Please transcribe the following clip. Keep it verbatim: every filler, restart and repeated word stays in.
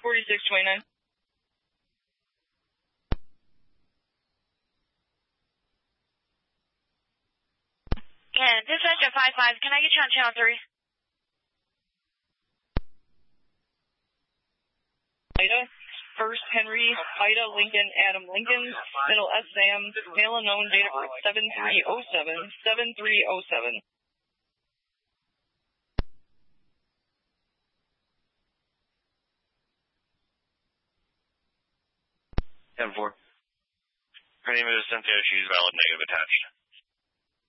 forty-six twenty-nine. Yeah, dispatch at five five. Can I get you on channel three? Ida, First Henry, Ida Lincoln, Adam Lincoln, middle S Sam, male unknown, date of birth seven three oh seven, seven three oh seven. ten four. Her name is Cynthia. She's valid negative attached.